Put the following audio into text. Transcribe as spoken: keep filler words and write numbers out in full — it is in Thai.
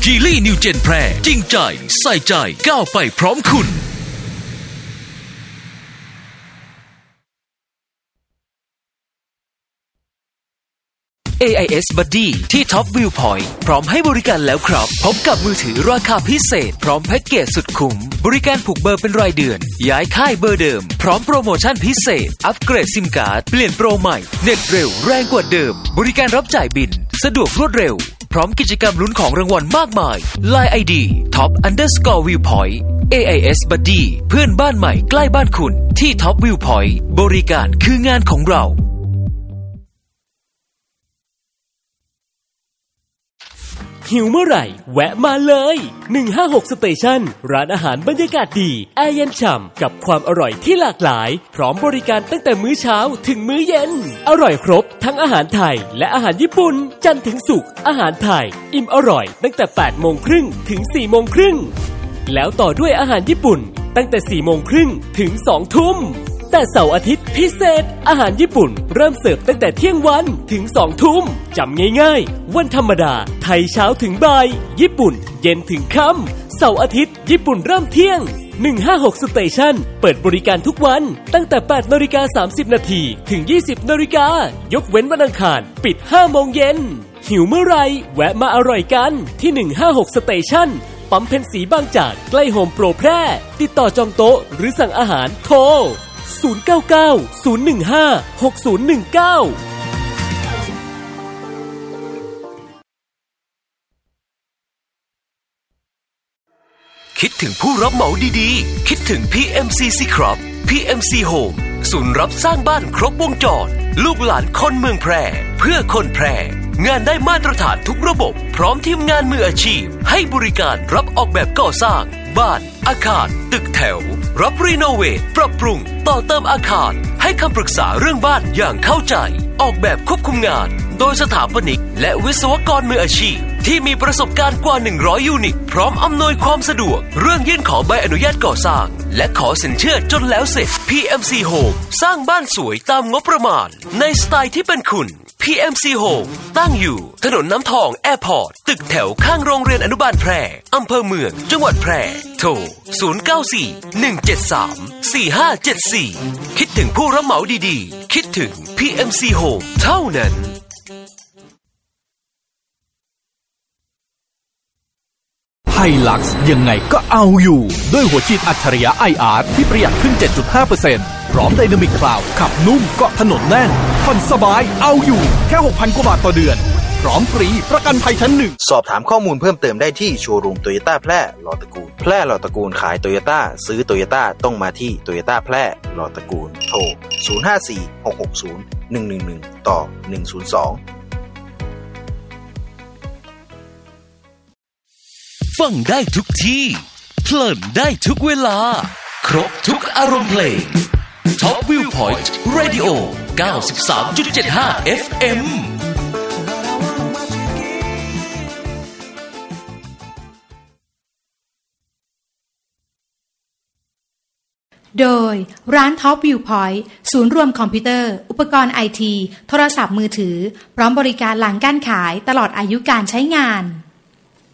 Geely New Gen แพร่จริงใจใส่ใจก้าวไปพร้อมคุณเอ ไอ เอส Buddy ที่ Top Viewpoint พร้อมให้บริการแล้วครับพบกับมือถือราคาพิเศษพร้อมแพ็กเกจสุดคุ้มบริการผูกเบอร์เป็นรายเดือนย้ายค่ายเบอร์เดิมพร้อมโปรโมชั่นพิเศษอัปเกรดซิมการ์ดเปลี่ยนโปรใหม่เน็ตเร็วแรงกว่าเดิมบริการรับจ่ายบินสะดวกรวดเร็วพร้อมกิจกรรมลุ้นของรางวัลมากมาย ไลน์ ไอ ดี Top Underscore Viewpoint เอ ไอ เอส Buddy เพื่อนบ้านใหม่ใกล้บ้านคุณที่ Top Viewpoint บริการคืองานของเราหิวเมื่อไหร่แวะมาเลยหนึ่งห้าหก Station ร้านอาหารบรรยากาศดีแอร์เย็นฉ่ำกับความอร่อยที่หลากหลายพร้อมบริการตั้งแต่มื้อเช้าถึงมื้อเย็นอร่อยครบทั้งอาหารไทยและอาหารญี่ปุ่นจันทร์ถึงศุกร์อาหารไทยอิ่มอร่อยตั้งแต่ แปดโมงครึ่งถึง สี่โมงครึ่งแล้วต่อด้วยอาหารญี่ปุ่นตั้งแต่ สี่โมงครึ่งถึง สองทุ่มแต่เสาร์อาทิตย์พิเศษอาหารญี่ปุ่นเริ่มเสิร์ฟตั้งแต่เที่ยงวันถึง สองทุ่มจำง่ายๆวันธรรมดาไทยเช้าถึงบ่ายญี่ปุ่นเย็นถึงค่ำเสาร์อาทิตย์ญี่ปุ่นเริ่มเที่ยงหนึ่งห้าหก Station เปิดบริการทุกวันตั้งแต่ แปดนาฬิกาสามสิบนาทีถึง ยี่สิบนาฬิกายกเว้นวันอังคารปิด ห้าโมงเย็นหิวเมื่อไรแวะมาอร่อยกันที่หนึ่งห้าหก Stationปั๊มเพ็ญศรีบางจากใกล้โฮมโปรแพร่ติดต่อจองโต๊ะหรือสั่งอาหารโทรศูนย์ เก้า เก้า ศูนย์ หนึ่ง ห้า หก ศูนย์ หนึ่ง เก้าคิดถึงผู้รับเหมาดีๆคิดถึง พี เอ็ม ซี สิครับ พี เอ็ม ซี Home ศูนย์รับสร้างบ้านครบวงจรลูกหลานคนเมืองแพร่เพื่อคนแพร่งานได้มาตรฐานทุกระบบพร้อมทีมงานมืออาชีพให้บริการรับออกแบบก่อสร้างบ้านอาคารตึกแถวรับรีโนเวทปรับปรุงต่อเติมอาคารให้คำปรึกษาเรื่องบ้านอย่างเข้าใจออกแบบควบคุมงานโดยสถาปนิกและวิศวกรมืออาชีพที่มีประสบการณ์กว่าหนึ่งร้อยยูนิตพร้อมอำนวยความสะดวกเรื่องยื่นขอใบอนุญาตก่อสร้างและขอสินเชื่อจนแล้วเสร็จ พี เอ็ม ซี Home สร้างบ้านสวยตามงบประมาณในสไตล์ที่เป็นคุณ พี เอ็ม ซี Home ตั้งอยู่ถนนน้ำทองแอร์พอร์ตตึกแถวข้างโรงเรียนอนุบาลแพร่อำเภอเมืองจังหวัดแพร่โทรศูนย์ เก้า สี่ หนึ่ง เจ็ด สาม สี่ ห้า เจ็ด สี่คิดถึงผู้รับเหมาดีๆคิดถึง พี เอ็ม ซี Home เท่านั้นไฮลักซ์ยังไงก็เอาอยู่ด้วยหัวฉีดอัจฉริยะ ไอ อาร์ ที่ประหยัดขึ้น เจ็ดจุดห้าเปอร์เซ็นต์ พร้อมไดนามิกคลาวด์ขับนุ่มเกาะถนนแน่นผ่อนสบายเอาอยู่แค่ หกพัน กว่าบาทต่อเดือนพร้อมฟรีประกันภัยชั้นหนึ่งสอบถามข้อมูลเพิ่มเติมได้ที่โชว์รูมโตโยต้าแพร่ลอตระกูลแพร่ลอตระกูลขายโตโยต้าซื้อโตโยต้าต้องมาที่โตโยต้าแพร่ลอตระกูลโทรศูนย์ ห้า สี่ หก หก ศูนย์ หนึ่ง หนึ่ง หนึ่งต่อหนึ่ง ศูนย์ สองฟังได้ทุกที่เพลินได้ทุกเวลาครบทุกอารมณ์เพลง Top Viewpoint Radio เก้าสิบสามจุดเจ็ดห้า เอฟ เอ็มโดยร้าน Top Viewpoint ศูนย์รวมคอมพิวเตอร์อุปกรณ์ไอทีโทรศัพท์มือถือพร้อมบริการหลังการขายตลอดอายุการใช้งาน